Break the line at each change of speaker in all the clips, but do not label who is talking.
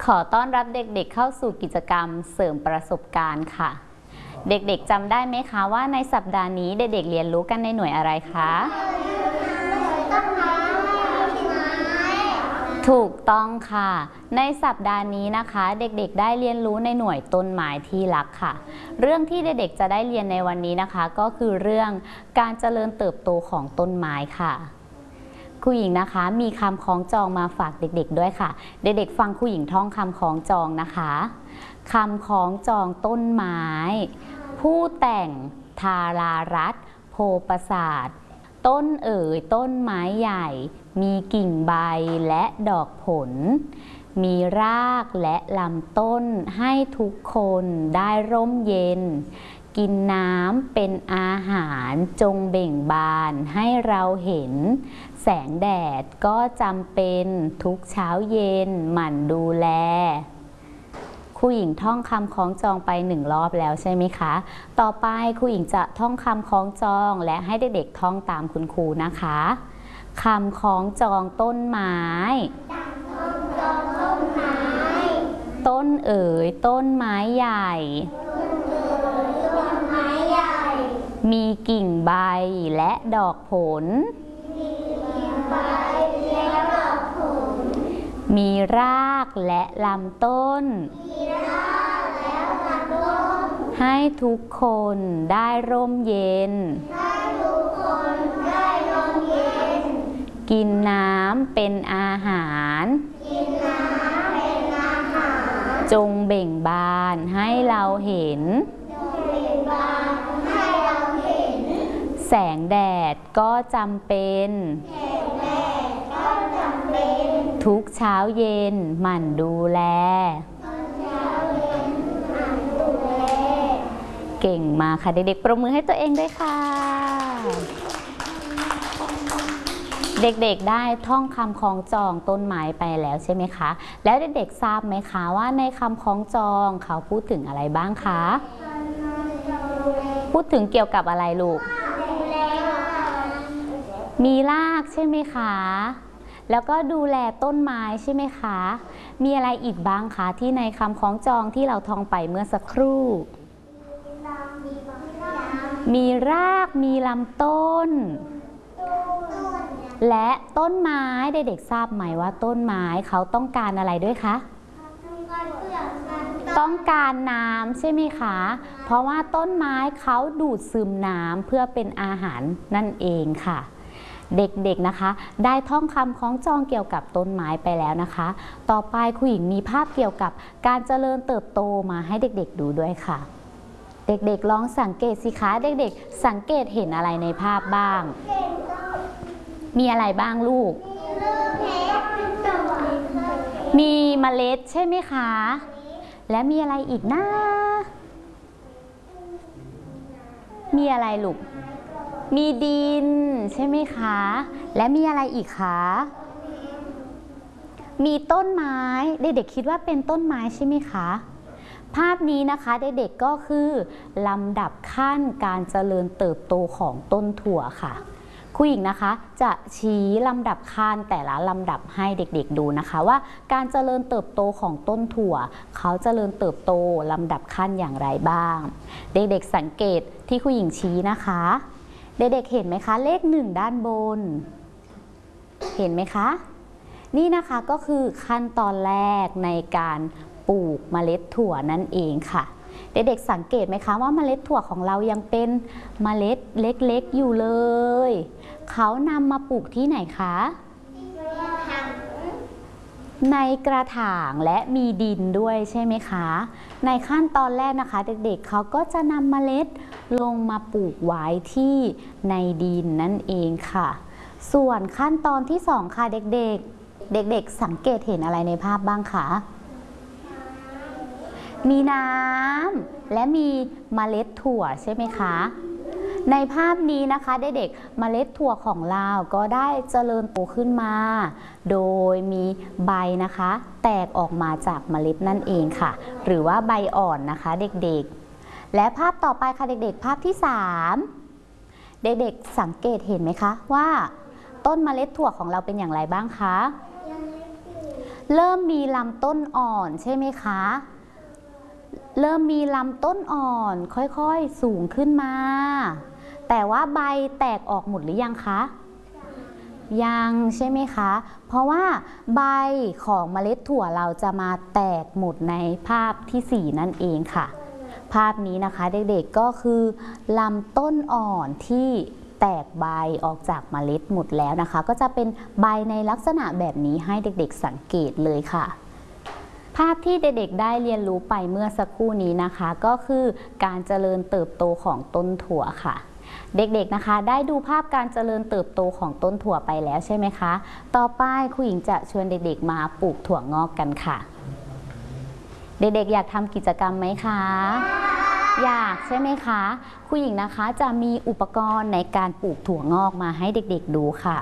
อต้อนรับเด็กๆเข้าสู่กิจกรรมเสริมประสบการณ์ค่ะเด็กๆจำได้ไหมคะว่าในสัปดาห์นี้เด็กๆเรียนรู้กันในหน่วยอะไรคะถูกต้องค่ะในสัปดาห์นี้นะคะเด็กๆได้เรียนรู้ในหน่วยต้นไม้ที่รักค่ะเรื่องที่เด็กๆจะได้เรียนในวันนี้นะคะก็คือเรื่องการเจริญเติบโตของต้นไม้ค่ะครูหญิงนะคะมีคำคล้องจองมาฝากเด็กๆด้วยค่ะเด็กๆฟังครูหญิงท่องคำคล้องจองนะคะคำคล้องจองต้นไม้ผู้แต่งธารารัตน์โพประสาทต้นเอ๋ยต้นไม้ใหญ่มีกิ่งใบและดอกผลมีรากและลำต้นให้ทุกคนได้ร่มเย็นกินน้ำเป็นอาหารจงเบ่งบานให้เราเห็นแสงแดดก็จำเป็นทุกเช้าเย็นหมั่นดูแลครูหญิงท่องคำคล้องจองไป1 รอบแล้วใช่ไหมคะต่อไปครูหญิงจะท่องคำคล้องจองและให้เด็กๆท่องตามคุณครูนะคะคำคล้องจองต้นไม้ต้นเอ๋ยต้นไม้ใหญ่มีกิ่งใบและดอกผลมีรากและลำต้นให้ทุกคนได้ร่มเย็นกินน้ำเป็นอาหารจงเบ่งบานให้เราเห็นแสงแดดก็จำเป็นทุกเช้าเย็นหมั่นดูแลเก่งมากค่ะเด็กๆปรบมือให้ตัวเองด้วยค่ะเด็กๆได้ท่องคำคล้องจองต้นไม้ไปแล้วใช่ไหมคะแล้วเด็กๆทราบไหมคะว่าในคำคล้องจองเขาพูดถึงอะไรบ้างคะพูดถึงเกี่ยวกับอะไรลูกมีรากใช่ไหมคะแล้วก็ดูแลต้นไม้ใช่ไหมคะมีอะไรอีกบ้างคะที่ในคำคล้องจองที่เราท่องไปเมื่อสักครู่มีรากมีลำต้นและต้นไม้เด็กๆทราบไหมว่าต้นไม้เขาต้องการอะไรด้วยคะต้องการน้ำใช่ไหมคะเพราะว่าต้นไม้เขาดูดซึมน้ำเพื่อเป็นอาหารนั่นเองค่ะเด็กๆนะคะได้ท่องคำคล้องจองเกี่ยวกับต้นไม้ไปแล้วนะคะต่อไปครูหญิงมีภาพเกี่ยวกับการเจริญเติบโตมาให้เด็กๆดูด้วยค่ะเด็กๆลองสังเกตสิคะเด็กๆสังเกตเห็นอะไรในภาพบ้างมีอะไรบ้างลูกมีเมล็ดใช่ไหมคะและมีอะไรอีกนะมีอะไรลูกมีดินใช่ไหมคะและมีอะไรอีกคะมีต้นไม้เด็กๆคิดว่าเป็นต้นไม้ใช่ไหมคะภาพนี้นะคะเด็กๆก็คือลำดับขั้นการเจริญเติบโตของต้นถั่วค่ะครูหญิงนะคะจะชี้ลำดับขั้นแต่ละลำดับให้เด็กๆดูนะคะว่าการเจริญเติบโตของต้นถั่วเขาเจริญเติบโตลำดับขั้นอย่างไรบ้างเด็กๆสังเกตที่ครูหญิงชี้นะคะเด็กๆเห็นไหมคะเลข1ด้านบนเห็นไหมคะนี่นะคะก็คือขั้นตอนแรกในการปลูกเมล็ดถั่วนั่นเองค่ะเด็กๆสังเกตไหมคะว่าเมล็ดถั่วของเรายังเป็นเมล็ดเล็กๆอยู่เลยเขานำมาปลูกที่ไหนคะในกระถางและมีดินด้วยใช่ไหมคะในขั้นตอนแรกนะคะเด็กๆเขาก็จะนำเมล็ดลงมาปลูกไว้ที่ในดินนั่นเองค่ะส่วนขั้นตอนที่2ค่ะเด็กๆสังเกตเห็นอะไรในภาพบ้างคะมีน้ำและมีเมล็ดถั่วใช่ไหมคะในภาพนี้นะคะเด็กๆเมล็ดถั่วของเราก็ได้เจริญโตขึ้นมาโดยมีใบนะคะแตกออกมาจากเมล็ดนั่นเองค่ะหรือว่าใบอ่อนนะคะเด็กๆและภาพต่อไปค่ะเด็กๆภาพที่3เด็กๆสังเกตเห็นไหมคะว่าต้นเมล็ดถั่วของเราเป็นอย่างไรบ้างคะเริ่มมีลำต้นอ่อนใช่ไหมคะเริ่มมีลำต้นอ่อนค่อยๆสูงขึ้นมาแต่ว่าใบแตกออกหมดหรือยังคะยังใช่ไหมคะเพราะว่าใบของเมล็ดถั่วเราจะมาแตกหมดในภาพที่4นั่นเองค่ะภาพนี้นะคะเด็กๆก็คือลำต้นอ่อนที่แตกใบออกจากเมล็ดหมดแล้วนะคะก็จะเป็นใบในลักษณะแบบนี้ให้เด็กๆสังเกตเลยค่ะภาพที่เด็กๆได้เรียนรู้ไปเมื่อสักครู่นี้นะคะก็คือการเจริญเติบโตของต้นถั่วค่ะเด็กๆนะคะได้ดูภาพการเจริญเติบโตของต้นถั่วไปแล้วใช่ไหมคะต่อไปครูหญิงจะชวนเด็กๆมาปลูกถั่วงอกกันค่ะเด็กๆอยากทำกิจกรรมไหมคะอยากใช่ไหมคะครูหญิงนะคะจะมีอุปกรณ์ในการปลูกถั่วงอกมาให้เด็กๆดูค่ะ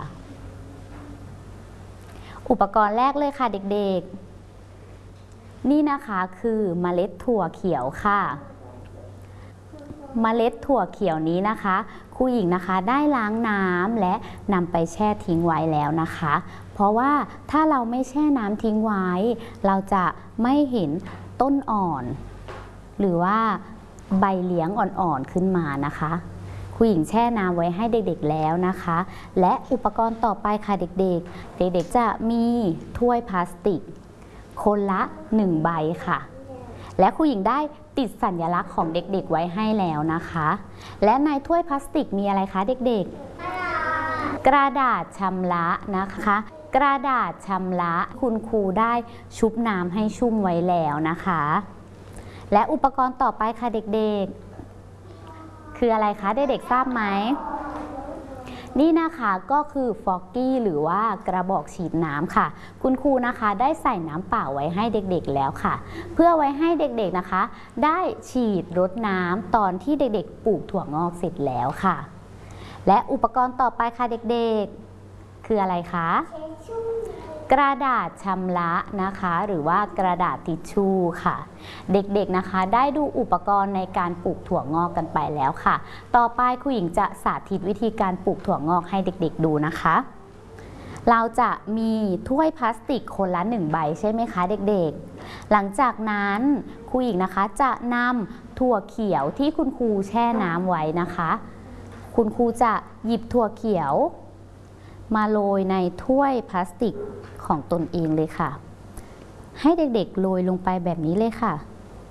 อุปกรณ์แรกเลยค่ะเด็กๆนี่นะคะคือเมล็ดถั่วเขียวค่ะเมล็ดถั่วเขียวนี้นะคะครูหญิงนะคะได้ล้างน้ำและนำไปแช่ทิ้งไว้แล้วนะคะเพราะว่าถ้าเราไม่แช่น้ำทิ้งไว้เราจะไม่เห็นต้นอ่อนหรือว่าใบเลี้ยงอ่อนๆขึ้นมานะคะครูหญิงแช่น้ำไว้ให้เด็กๆแล้วนะคะและอุปกรณ์ต่อไปค่ะเด็กๆจะมีถ้วยพลาสติกคนละ1ใบค่ะและครูหญิงได้ติดสัญลักษณ์ของเด็กๆไว้ให้แล้วนะคะและในถ้วยพลาสติกมีอะไรคะเด็กๆกระดาษชำระนะคะกระดาษชำระคุณครูได้ชุบน้ำให้ชุ่มไว้แล้วนะคะและอุปกรณ์ต่อไปค่ะเด็กๆคืออะไรคะเด็กๆทราบไหมนี่นะคะก็คือฟอกกี้หรือว่ากระบอกฉีดน้ำค่ะคุณครูนะคะได้ใส่น้ำเปล่าไว้ให้เด็กๆแล้วค่ะเพื่อไว้ให้เด็กๆนะคะได้ฉีดรดน้ำตอนที่เด็กๆปลูกถั่วงอกเสร็จแล้วค่ะและอุปกรณ์ต่อไปค่ะเด็กๆคืออะไรคะกระดาษชำระนะคะหรือว่ากระดาษทิชชู่ค่ะเด็กๆนะคะได้ดูอุปกรณ์ในการปลูกถั่วงอกกันไปแล้วค่ะต่อไปครูหญิงจะสาธิตวิธีการปลูกถั่วงอกให้เด็กๆดูนะคะเราจะมีถ้วยพลาสติกคนละ1ใบใช่ไหมคะเด็กๆหลังจากนั้นครูหญิงนะคะจะนำถั่วเขียวที่คุณครูแช่น้ำไว้นะคะคุณครูจะหยิบถั่วเขียวมาโรยในถ้วยพลาสติกของตนเองเลยค่ะให้เด็กๆโรยลงไปแบบนี้เลยค่ะ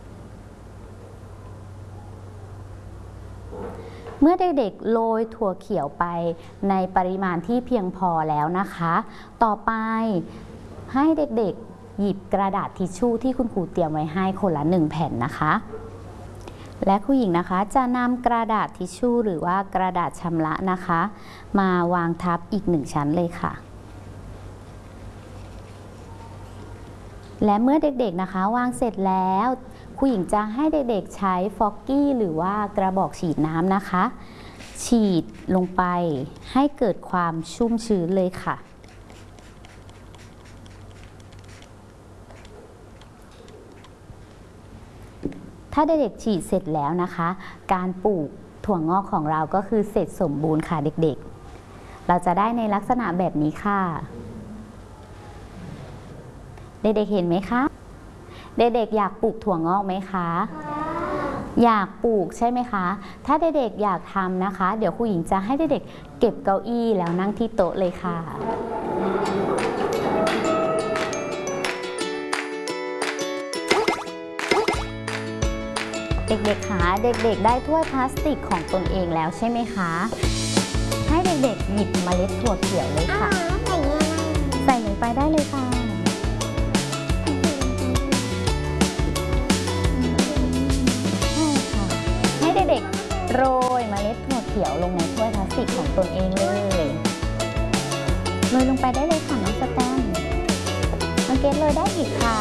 เมื่อเด็กๆโรยถั่วเขียวไปในปริมาณที่เพียงพอแล้วนะคะต่อไปให้เด็กๆหยิบกระดาษทิชชู่ที่คุณครูเตรียมไว้ให้คนละ1แผ่นนะคะและครูหญิงนะคะจะนำกระดาษทิชชู่หรือว่ากระดาษชำระนะคะมาวางทับอีก1ชั้นเลยค่ะและเมื่อเด็กๆนะคะวางเสร็จแล้วครูหญิงจะให้เด็กๆใช้ฟอกกี้หรือว่ากระบอกฉีดน้ำนะคะฉีดลงไปให้เกิดความชุ่มชื้นเลยค่ะถ้าเด็กๆฉีดเสร็จแล้วนะคะการปลูกถั่วงอกของเราก็คือเสร็จสมบูรณ์ค่ะเด็กๆเราจะได้ในลักษณะแบบนี้ค่ะเด็กๆเห็นไหมคะเด็กๆอยากปลูกถั่วงอกไหมคะอยากปลูกใช่ไหมคะถ้าเด็กๆอยากทำนะคะเดี๋ยวครูหญิงจะให้เด็กๆเก็บเก้าอี้แล้วนั่งที่โต๊ะเลยค่ะเด็กๆคะเด็กๆได้ถ้วยพลาสติกของตนเองแล้วใช่ไหมคะให้เด็กๆหยิบเมล็ดถั่วเขียวเลยค่ะใส่ลงไปได้เลยค่ะให้เด็กๆโรยเมล็ดถั่วเขียวลงในถ้วยพลาสติกของตนเองเลยโรยลงไปได้เลยค่ะน้องสแตมน้องเกดโรยได้อีกค่ะ